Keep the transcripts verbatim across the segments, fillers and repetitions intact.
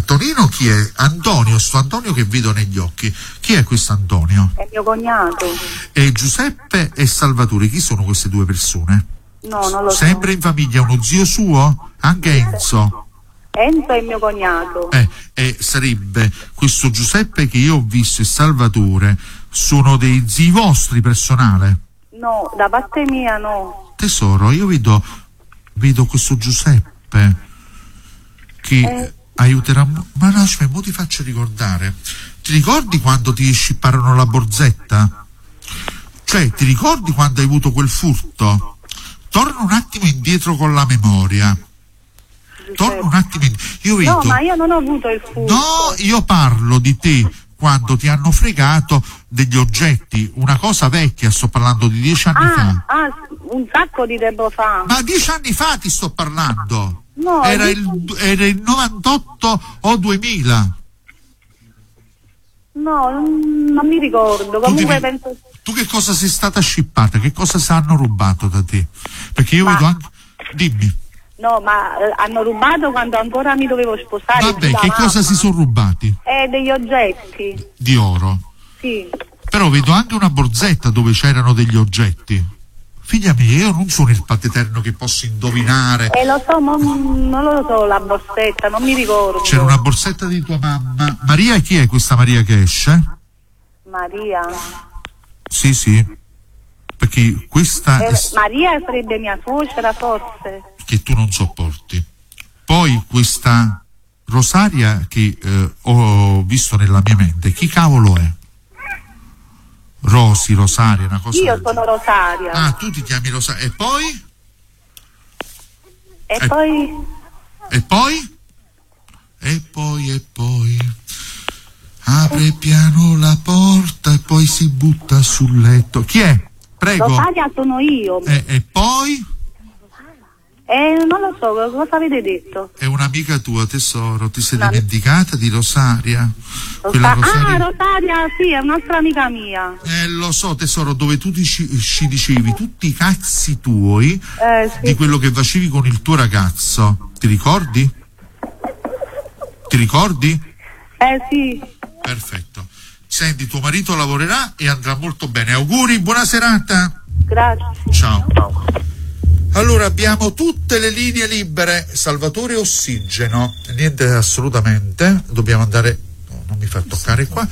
Antonino chi è? Antonio, sto Antonio che vedo negli occhi. Chi è questo Antonio? È mio cognato. E Giuseppe e Salvatore, chi sono queste due persone? No, non lo so. Sempre in famiglia, uno zio suo? Anche Enzo? Enzo è mio cognato. Eh, e sarebbe questo Giuseppe che io ho visto e Salvatore sono dei zii vostri personale? No, da parte mia no. Tesoro, io vedo, vedo questo Giuseppe che Eh. aiuterà. Ma no, aspetta, mo ti faccio ricordare. Ti ricordi quando ti scipparono la borsetta? Cioè, ti ricordi quando hai avuto quel furto? Torna un attimo indietro con la memoria. Torna un attimo indietro. Io vedo. No, ma io non ho avuto il furto. No, io parlo di te quando ti hanno fregato degli oggetti, una cosa vecchia, sto parlando di dieci anni Ah, fa. ah, un sacco di tempo fa. Ma dieci anni fa ti sto parlando. No, Era dieci- il, era il novantotto o duemila. No, non non mi ricordo. Tu, Comunque ti- penso. tu che cosa sei stata scippata? Che cosa si hanno rubato da te? Perché io Ma- vedo anche. Dimmi. No, ma eh, hanno rubato quando ancora mi dovevo sposare. Vabbè, sulla che mamma. cosa si sono rubati? Eh, degli oggetti. Di oro. Sì. Però vedo anche una borsetta dove c'erano degli oggetti. Figlia mia, io non sono il paterno che posso indovinare. E lo so, ma non lo so la borsetta, non mi ricordo. C'era una borsetta di tua mamma. Maria, chi è questa Maria che esce? Maria. Sì, sì. Perché questa Eh, è Maria sarebbe mia suocera, forse. che tu non sopporti. Poi questa Rosaria che eh, ho visto nella mia mente, chi cavolo è? Rosi, Rosaria, una cosa Io del sono genere. Rosaria. Ah, tu ti chiami Rosaria. E poi? E eh. poi. E poi? E poi, e poi apre piano la porta e poi si butta sul letto. Chi è? Prego. Rosaria sono io. E, e poi? Eh, non lo so, cosa avete detto? È un'amica tua, tesoro. Ti sei No. dimenticata di Rosaria? Rosa- Quella Ah, Rosaria. Rosaria, sì, è un'altra amica mia. Eh, lo so, tesoro, dove tu ti ci, ci dicevi tutti i cazzi tuoi Eh, sì. di quello che facevi con il tuo ragazzo. Ti ricordi? Ti ricordi? Eh, sì. Perfetto. Senti, tuo marito lavorerà e andrà molto bene. Auguri, buona serata. Grazie. Ciao. Allora abbiamo tutte le linee libere. Salvatore Ossigeno. Niente assolutamente. Dobbiamo andare. No, non mi fa toccare qua.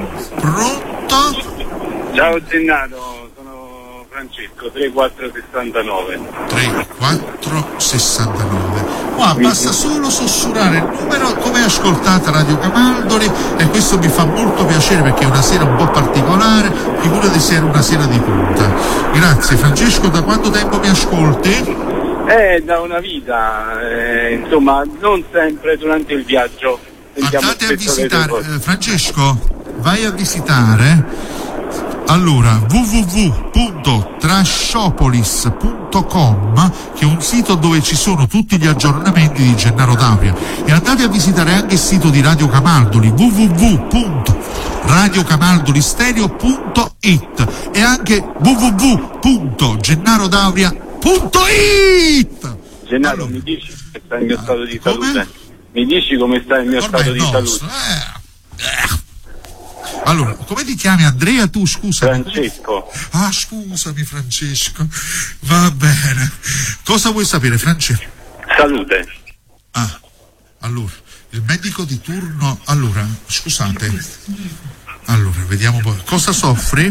Pronto? Ciao Gennato, sono Francesco, tre quattro sessantanove. tre quattro sessantanove. Qua basta solo sussurrare il numero come ascoltata Radio Camaldoli e questo mi fa molto piacere perché è una sera un po' particolare, figurati se era una sera di punta. Grazie Francesco, da quanto tempo mi ascolti? Eh, da una vita, eh, insomma, non sempre durante il viaggio. Sentiamo Andate a spesso le tue visitare, cose. eh, Francesco, vai a visitare allora w w w punto trashopolis punto com, che è un sito dove ci sono tutti gli aggiornamenti di Gennaro D'Auria, e andate a visitare anche il sito di Radio Camaldoli w w w punto radio camaldoli stereo punto it e anche w w w punto gennaro dauria punto it. Gennaro, Allora, mi dici come sta il mio stato di come? salute? Mi dici come sta il mio ormai stato è di nostro, salute? eh. Eh. Allora, come ti chiami Andrea tu, scusa? Francesco, Ah, scusami Francesco. Va bene. Cosa vuoi sapere, Francesco? salute. Ah, allora, il medico di turno. Allora, scusate. Allora, vediamo un po'. Cosa soffri?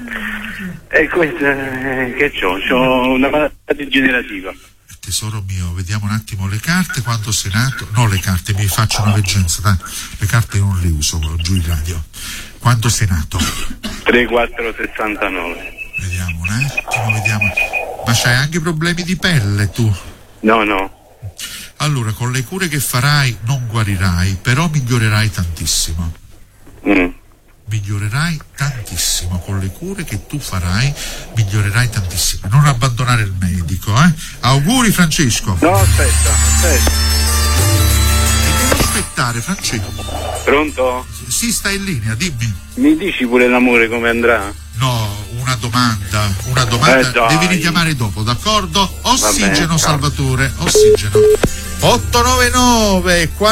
E questo eh, che c'ho? C'ho una malattia degenerativa. Tesoro mio, vediamo un attimo le carte, quando sei nato. No, le carte, mi faccio una veggenza, dai. Le carte io non le uso, quello giù in radio. Quando sei nato? tre quattro sessantanove. Vediamo un attimo, vediamo. Ma c'hai anche problemi di pelle tu? No, no. Allora, con le cure che farai non guarirai, però migliorerai tantissimo. Mm. Migliorerai tantissimo con le cure che tu farai, migliorerai tantissimo. Non abbandonare il medico, eh? Auguri Francesco. No, aspetta, aspetta. Devo aspettare Francesco. Pronto? Sì, stai in linea, dimmi. Mi dici pure l'amore come andrà? No, una domanda, una domanda, Eh, dai. devi richiamare dopo, d'accordo? Ossigeno ciao. Salvatore, ossigeno. otto nove nove